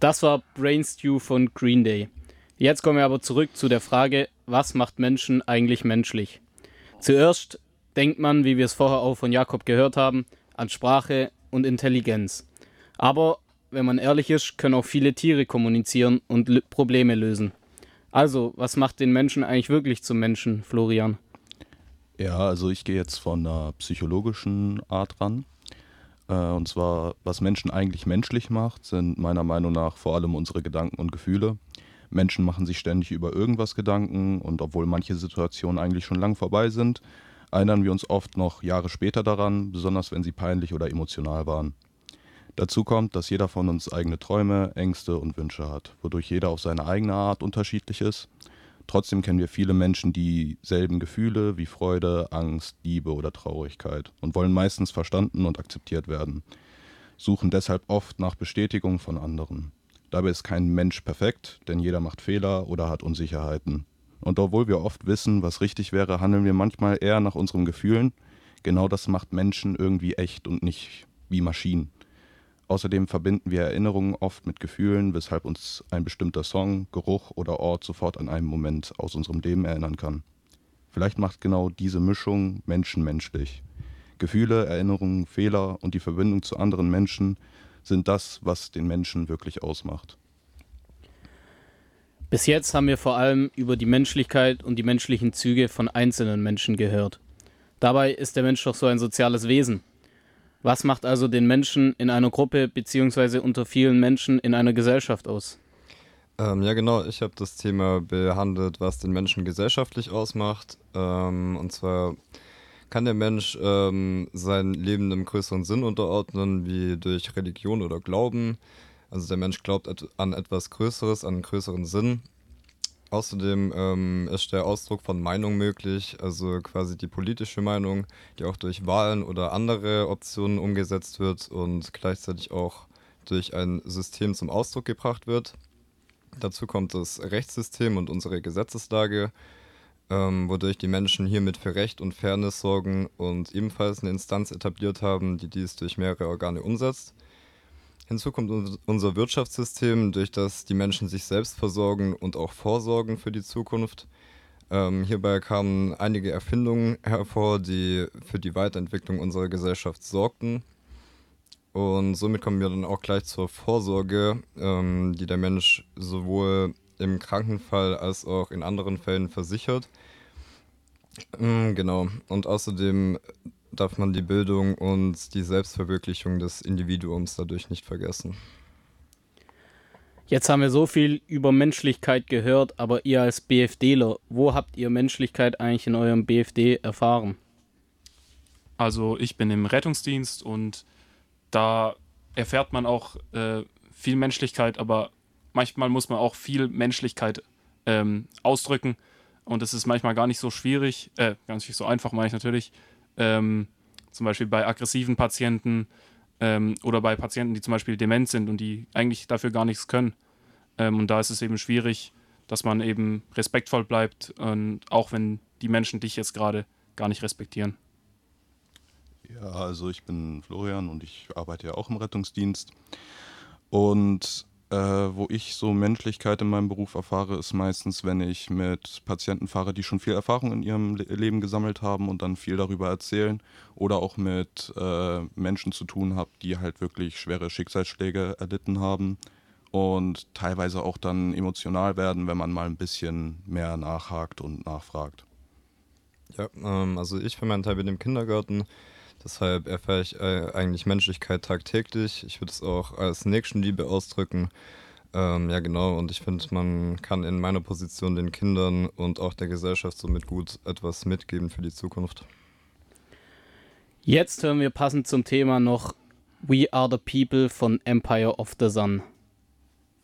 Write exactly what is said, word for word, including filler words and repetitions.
Das war Brain Stew von Green Day. Jetzt kommen wir aber zurück zu der Frage, was macht Menschen eigentlich menschlich? Zuerst denkt man, wie wir es vorher auch von Jakob gehört haben, an Sprache und Intelligenz. Aber wenn man ehrlich ist, können auch viele Tiere kommunizieren und l- Probleme lösen. Also, was macht den Menschen eigentlich wirklich zum Menschen, Florian? Ja, also ich gehe jetzt von einer psychologischen Art ran. Äh, und zwar, was Menschen eigentlich menschlich macht, sind meiner Meinung nach vor allem unsere Gedanken und Gefühle. Menschen machen sich ständig über irgendwas Gedanken und obwohl manche Situationen eigentlich schon lang vorbei sind, erinnern wir uns oft noch Jahre später daran, besonders wenn sie peinlich oder emotional waren. Dazu kommt, dass jeder von uns eigene Träume, Ängste und Wünsche hat, wodurch jeder auf seine eigene Art unterschiedlich ist. Trotzdem kennen wir viele Menschen dieselben Gefühle wie Freude, Angst, Liebe oder Traurigkeit und wollen meistens verstanden und akzeptiert werden, suchen deshalb oft nach Bestätigung von anderen. Dabei ist kein Mensch perfekt, denn jeder macht Fehler oder hat Unsicherheiten. Und obwohl wir oft wissen, was richtig wäre, handeln wir manchmal eher nach unseren Gefühlen. Genau das macht Menschen irgendwie echt und nicht wie Maschinen. Außerdem verbinden wir Erinnerungen oft mit Gefühlen, weshalb uns ein bestimmter Song, Geruch oder Ort sofort an einen Moment aus unserem Leben erinnern kann. Vielleicht macht genau diese Mischung Menschen menschlich. Gefühle, Erinnerungen, Fehler und die Verbindung zu anderen Menschen sind das, was den Menschen wirklich ausmacht. Bis jetzt haben wir vor allem über die Menschlichkeit und die menschlichen Züge von einzelnen Menschen gehört. Dabei ist der Mensch doch so ein soziales Wesen. Was macht also den Menschen in einer Gruppe bzw. unter vielen Menschen in einer Gesellschaft aus? Ähm, ja, genau. Ich habe das Thema behandelt, was den Menschen gesellschaftlich ausmacht. Ähm, und zwar kann der Mensch ähm, sein Leben einem größeren Sinn unterordnen, wie durch Religion oder Glauben. Also der Mensch glaubt et an etwas Größeres, an einen größeren Sinn. Außerdem ähm, ist der Ausdruck von Meinung möglich, also quasi die politische Meinung, die auch durch Wahlen oder andere Optionen umgesetzt wird und gleichzeitig auch durch ein System zum Ausdruck gebracht wird. Dazu kommt das Rechtssystem und unsere Gesetzeslage, ähm, wodurch die Menschen hiermit für Recht und Fairness sorgen und ebenfalls eine Instanz etabliert haben, die dies durch mehrere Organe umsetzt. Hinzu kommt uns- unser Wirtschaftssystem, durch das die Menschen sich selbst versorgen und auch vorsorgen für die Zukunft. Ähm, hierbei kamen einige Erfindungen hervor, die für die Weiterentwicklung unserer Gesellschaft sorgten. Und somit kommen wir dann auch gleich zur Vorsorge, ähm, die der Mensch sowohl im Krankenfall als auch in anderen Fällen versichert. Mm, genau. Und außerdem darf man die Bildung und die Selbstverwirklichung des Individuums dadurch nicht vergessen. Jetzt haben wir so viel über Menschlichkeit gehört, aber ihr als BFDler, wo habt ihr Menschlichkeit eigentlich in eurem B F D erfahren? Also ich bin im Rettungsdienst und da erfährt man auch äh, viel Menschlichkeit, aber manchmal muss man auch viel Menschlichkeit ähm, ausdrücken und es ist manchmal gar nicht so schwierig, äh, gar nicht so einfach, meine ich natürlich. Ähm, zum Beispiel bei aggressiven Patienten ähm, oder bei Patienten, die zum Beispiel dement sind und die eigentlich dafür gar nichts können. Ähm, und da ist es eben schwierig, dass man eben respektvoll bleibt, und auch wenn die Menschen dich jetzt gerade gar nicht respektieren. Ja, also ich bin Florian und ich arbeite ja auch im Rettungsdienst. Und äh, wo ich so Menschlichkeit in meinem Beruf erfahre, ist meistens, wenn ich mit Patienten fahre, die schon viel Erfahrung in ihrem Le Leben gesammelt haben und dann viel darüber erzählen. Oder auch mit äh, Menschen zu tun habe, die halt wirklich schwere Schicksalsschläge erlitten haben. Und teilweise auch dann emotional werden, wenn man mal ein bisschen mehr nachhakt und nachfragt. Ja, ähm, also ich für meinen Teil bin im Kindergarten, deshalb erfahre ich äh, eigentlich Menschlichkeit tagtäglich. Ich würde es auch als Nächstenliebe ausdrücken. Ähm, ja, genau, und ich finde, man kann in meiner Position den Kindern und auch der Gesellschaft somit gut etwas mitgeben für die Zukunft. Jetzt hören wir passend zum Thema noch We Are the People von Empire of the Sun.